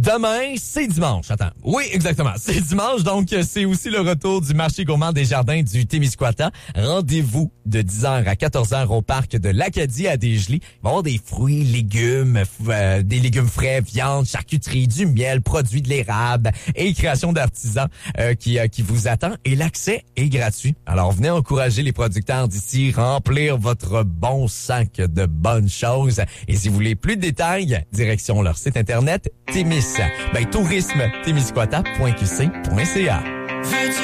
Demain, c'est dimanche. Attends. Oui, exactement. C'est dimanche, donc c'est aussi le retour du marché gourmand des jardins du Témiscouata. Rendez-vous de 10h à 14h au parc de l'Acadie à Desjolies. Il va y avoir des fruits, légumes, des légumes frais, viande, charcuterie, du miel, produits de l'érable et création d'artisans qui vous attend. Et l'accès est gratuit. Alors, venez encourager les producteurs d'ici, remplir votre bon sac de bonnes choses. Et si vous voulez plus de détails, direction leur site internet tourisme-témiscouata.qc.ca.